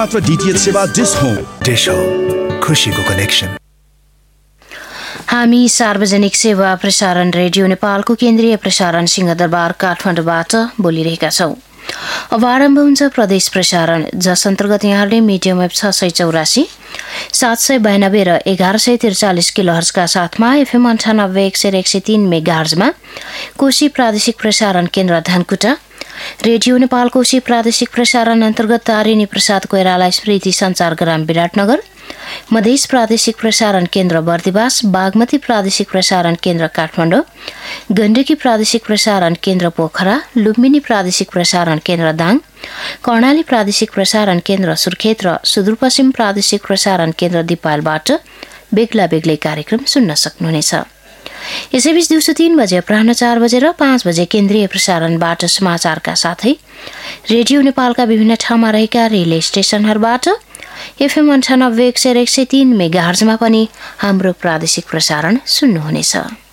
अथवा डीटीएच सेवा dish home खुशीको कनेक्सन। हामी सार्वजनिक सेवा प्रसारण रेडियो नेपालको केन्द्रीय प्रसारण सिंहदरबार काठमाडौँबाट बोलिरहेका छौं। अब आरम्भ हुन्छ प्रदेश प्रसारण, जस अन्तर्गत यहाँले मिडियम वेभ 684, 792 र 1143 किलोहर्जका साथमा एफएम 98 103 मेगाहर्जमा कोशी प्रादेशिक प्रसारण केन्द्र धनकुटा, रेडियो नेपाल कोशी प्रादेशिक प्रसारण अन्तर्गत तारिणी प्रसाद कोइराला स्मृति संचार ग्राम विराटनगर, मधेस प्रादेशिक प्रसारण केन्द्र बर्दिवास, बागमती प्रादेशिक प्रसारण केन्द्र काठमाडौँ, गण्डकी प्रादेशिक प्रसारण केन्द्र पोखरा, लुम्बिनी प्रादेशिक प्रसारण केन्द्र दाङ, कर्णाली प्रादेशिक प्रसारण केन्द्र सुर्खेत र सुदूरपश्चिम प्रादेशिक प्रसारण केन्द्र दिपालबाट बेग्ला बेग्लै कार्यक्रम सुन्न सक्नुहुनेछ। यसैबीच दिउँसो 3 बजे, अपराह्न 4 बजे र 5 बजे केन्द्रीय प्रसारणबाट समाचारका साथै रेडियो नेपालका विभिन्न ठाउँमा रहेका रिले स्टेशनहरूबाट एफएम 98 103 मेगाहर्जमा पनि हाम्रो प्रादेशिक प्रसारण सुन्नुहुनेछ।